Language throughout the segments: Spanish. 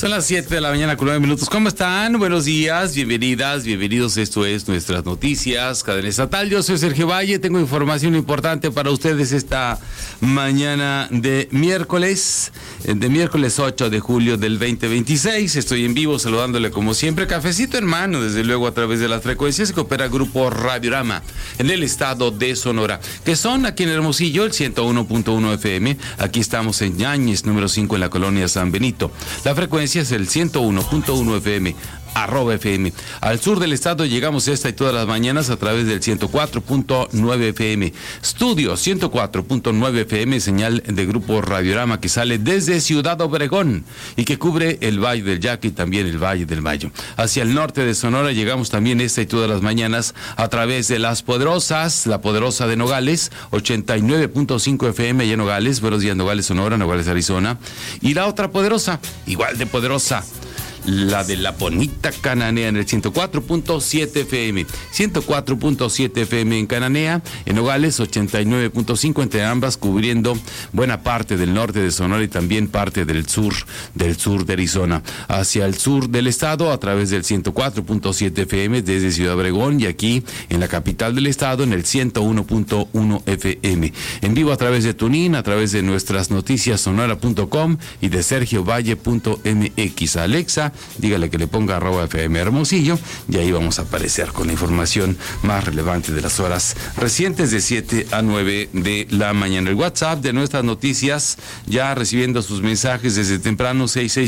Son las 7 de la mañana con 9 minutos. ¿Cómo están? Buenos días, bienvenidas, bienvenidos. Esto es Nuestras Noticias, Cadena Estatal. Yo soy Sergio Valle, tengo información importante para ustedes esta mañana de miércoles 8 de julio del 2026. Estoy en vivo saludándole como siempre, cafecito en mano, desde luego a través de las frecuencias que opera Grupo Radiorama en el estado de Sonora, que son aquí en Hermosillo, el 101.1 FM. Aquí estamos en Ñañez, número 5 en la colonia San Benito. La frecuencia es el 101.1 FM, @FM. Al sur del estado llegamos esta y todas las mañanas a través del 104.9 FM. Estudio 104.9 FM, señal de Grupo Radiorama que sale desde Ciudad Obregón y que cubre el Valle del Yaqui y también el Valle del Mayo. Hacia el norte de Sonora llegamos también esta y todas las mañanas a través de Las Poderosas, la Poderosa de Nogales, 89.5 FM allá en Nogales. Buenos días, Nogales, Sonora, Nogales, Arizona. Y la otra poderosa, igual de poderosa, la de La Bonita Cananea en el 104.7 FM, 104.7 FM en Cananea, en Nogales 89.5, entre ambas cubriendo buena parte del norte de Sonora y también parte del sur de Arizona. Hacia el sur del estado a través del 104.7 FM desde Ciudad Obregón y aquí en la capital del estado en el 101.1 FM. En vivo a través de TuneIn, a través de nuestras noticias sonora.com y de sergiovalle.mx. Alexa, dígale que le ponga @FM Hermosillo y ahí vamos a aparecer con la información más relevante de las horas recientes de 7 a 9 de la mañana. El WhatsApp de Nuestras Noticias, ya recibiendo sus mensajes desde temprano,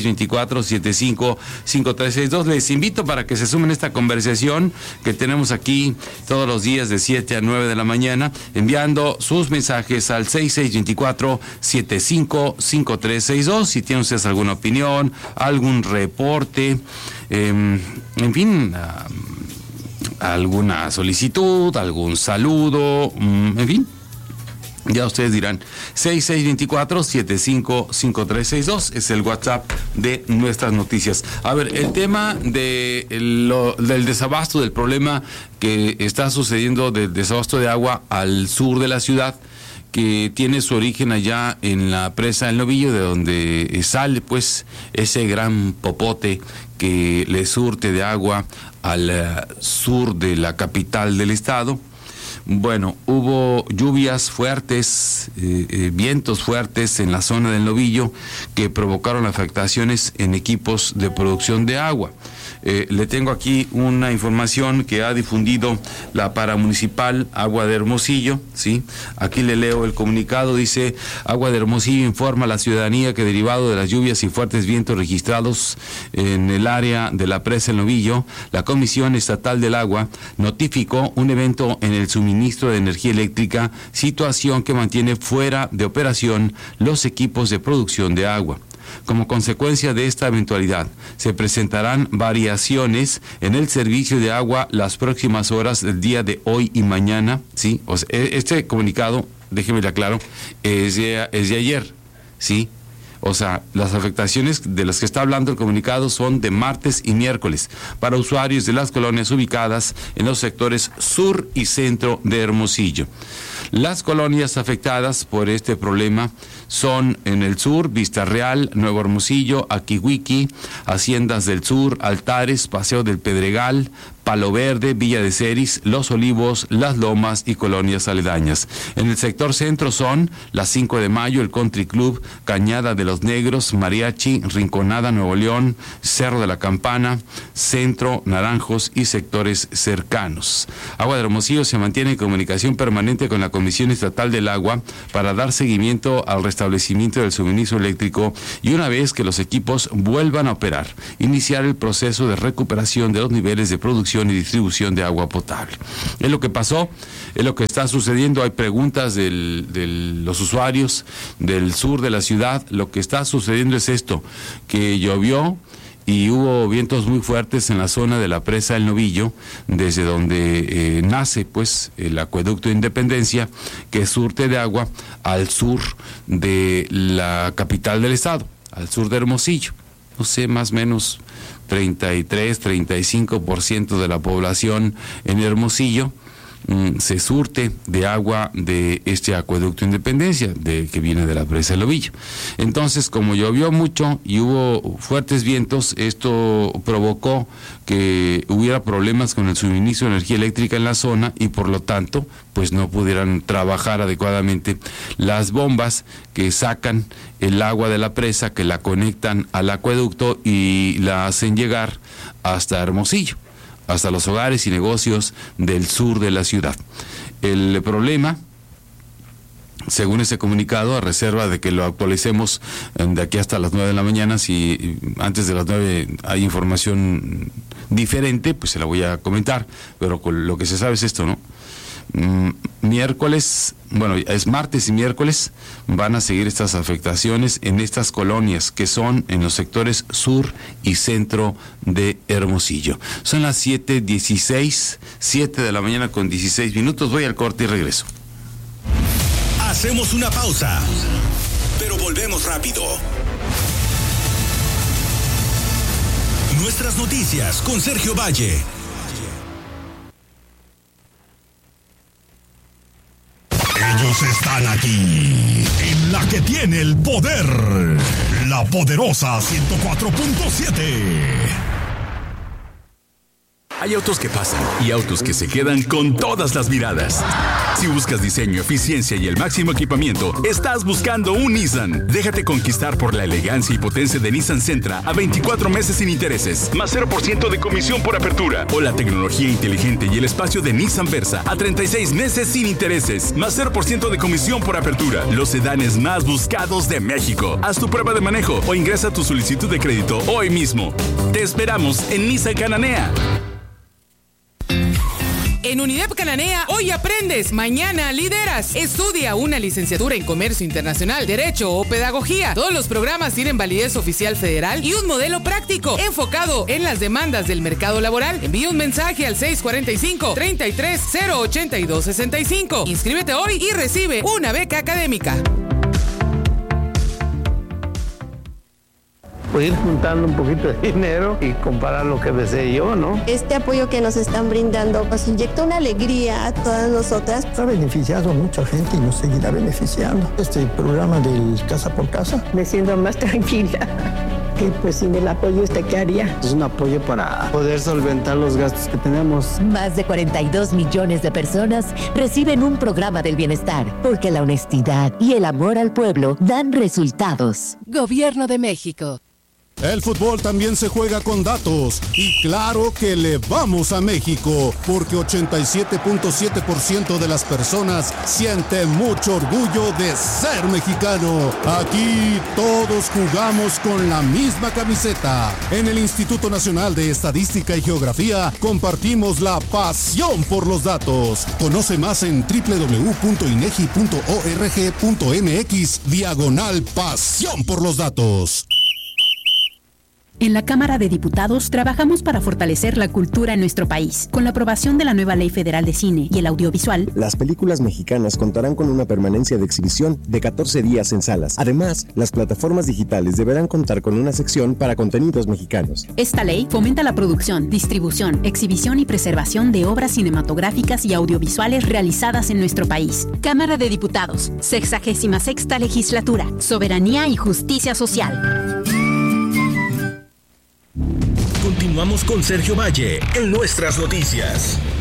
6624-755362. Les invito para que se sumen a esta conversación que tenemos aquí todos los días de 7 a 9 de la mañana, enviando sus mensajes al 6624-755362. Si tienen ustedes alguna opinión, algún reporte, en fin, alguna solicitud, algún saludo, en fin, ya ustedes dirán. 6624-755362 es el WhatsApp de Nuestras Noticias. A ver, el tema del desabasto, del problema que está sucediendo del desabasto de agua al sur de la ciudad, que tiene su origen allá en la presa del Novillo, de donde sale pues ese gran popote que le surte de agua al sur de la capital del estado. Bueno, hubo lluvias fuertes, vientos fuertes en la zona del Novillo que provocaron afectaciones en equipos de producción de agua. Le tengo aquí una información que ha difundido la paramunicipal Agua de Hermosillo, ¿sí? Aquí le leo el comunicado, dice: Agua de Hermosillo informa a la ciudadanía que derivado de las lluvias y fuertes vientos registrados en el área de la presa El Novillo, la Comisión Estatal del Agua notificó un evento en el suministro de energía eléctrica, situación que mantiene fuera de operación los equipos de producción de agua. Como consecuencia de esta eventualidad, se presentarán variaciones en el servicio de agua las próximas horas del día de hoy y mañana, ¿sí? O sea, este comunicado, déjeme le aclaro, es de ayer, ¿sí? O sea, las afectaciones de las que está hablando el comunicado son de martes y miércoles para usuarios de las colonias ubicadas en los sectores sur y centro de Hermosillo. Las colonias afectadas por este problema son en el sur: Vista Real, Nuevo Hermosillo, Aquihuiqui, Haciendas del Sur, Altares, Paseo del Pedregal, Palo Verde, Villa de Ceris, Los Olivos, Las Lomas y colonias aledañas. En el sector centro son la 5 de Mayo, el Country Club, Cañada de los Negros, Mariachi, Rinconada, Nuevo León, Cerro de la Campana, Centro, Naranjos y sectores cercanos. Agua de Hermosillo se mantiene en comunicación permanente con la Comisión Estatal del Agua para dar seguimiento al restablecimiento del suministro eléctrico y, una vez que los equipos vuelvan a operar, iniciar el proceso de recuperación de los niveles de producción y distribución de agua potable. Es lo que pasó, es lo que está sucediendo. Hay preguntas de los usuarios del sur de la ciudad. Lo que está sucediendo es esto, que llovió y hubo vientos muy fuertes en la zona de la presa El Novillo, desde donde nace pues el acueducto de Independencia, que surte de agua al sur de la capital del estado, al sur de Hermosillo. No sé, más o menos 33-35% de la población en Hermosillo se surte de agua de este acueducto Independencia, que viene de la presa del Ovillo. Entonces, como llovió mucho y hubo fuertes vientos, esto provocó que hubiera problemas con el suministro de energía eléctrica en la zona y por lo tanto, pues no pudieran trabajar adecuadamente las bombas que sacan el agua de la presa, que la conectan al acueducto y la hacen llegar hasta Hermosillo, hasta los hogares y negocios del sur de la ciudad. El problema, según ese comunicado, a reserva de que lo actualicemos de aquí hasta las 9 de la mañana, si antes de las 9 hay información diferente, pues se la voy a comentar, pero con lo que se sabe es esto, ¿no? Miércoles, bueno, es martes y miércoles, van a seguir estas afectaciones en estas colonias que son en los sectores sur y centro de Hermosillo. Son las 7:16, 7 de la mañana con 16 minutos. Voy al corte y regreso. Hacemos una pausa, pero volvemos rápido. Nuestras noticias con Sergio Valle. Ellos están aquí, en la que tiene el poder, la poderosa 104.7. Hay autos que pasan y autos que se quedan con todas las miradas. Si buscas diseño, eficiencia y el máximo equipamiento, estás buscando un Nissan. Déjate conquistar por la elegancia y potencia de Nissan Sentra a 24 meses sin intereses, más 0% de comisión por apertura. O la tecnología inteligente y el espacio de Nissan Versa a 36 meses sin intereses, más 0% de comisión por apertura. Los sedanes más buscados de México. Haz tu prueba de manejo o ingresa tu solicitud de crédito hoy mismo. Te esperamos en Nissan Cananea. En UNIDEP Cananea, hoy aprendes, mañana lideras. Estudia una licenciatura en Comercio Internacional, Derecho o Pedagogía. Todos los programas tienen validez oficial federal y un modelo práctico enfocado en las demandas del mercado laboral. Envía un mensaje al 645-33-082-65. Inscríbete hoy y recibe una beca académica. Pues ir juntando un poquito de dinero y comparar lo que desee yo, ¿no? Este apoyo que nos están brindando nos inyecta una alegría a todas nosotras. Ha beneficiado a mucha gente y nos seguirá beneficiando. Este programa del Casa por Casa. Me siento más tranquila. Que pues sin el apoyo, ¿qué haría? Es un apoyo para poder solventar los gastos que tenemos. Más de 42 millones de personas reciben un programa del bienestar, porque la honestidad y el amor al pueblo dan resultados. Gobierno de México. El fútbol también se juega con datos y claro que le vamos a México porque 87.7% de las personas siente mucho orgullo de ser mexicano. Aquí todos jugamos con la misma camiseta. En el Instituto Nacional de Estadística y Geografía compartimos la pasión por los datos. Conoce más en www.inegi.org.mx/pasión por los datos. En la Cámara de Diputados trabajamos para fortalecer la cultura en nuestro país. Con la aprobación de la nueva Ley Federal de Cine y el Audiovisual, las películas mexicanas contarán con una permanencia de exhibición de 14 días en salas. Además, las plataformas digitales deberán contar con una sección para contenidos mexicanos. Esta ley fomenta la producción, distribución, exhibición y preservación de obras cinematográficas y audiovisuales realizadas en nuestro país. Cámara de Diputados, 66ª Legislatura, Soberanía y Justicia Social. Continuamos con Sergio Valle en Nuestras Noticias.